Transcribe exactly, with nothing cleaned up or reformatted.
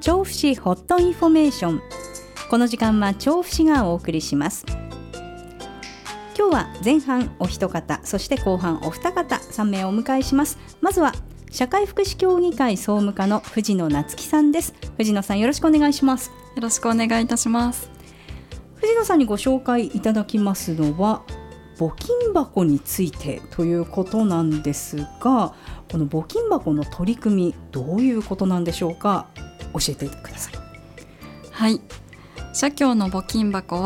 調布市ホットインフォメーション。この時間は調布市がお送りします。今日は前半お一方、そして後半お二方、さんめいをお迎えします。まずは社会福祉協議会総務課の藤野夏樹さんです。藤野さん、よろしくお願いします。 よろしくお願いいたします。 藤野さんにご紹介いただきますのは募金箱についてということなんですが、この募金箱の取り組み、どういうことなんでしょうか。教えてください。 はい、社協の募金箱は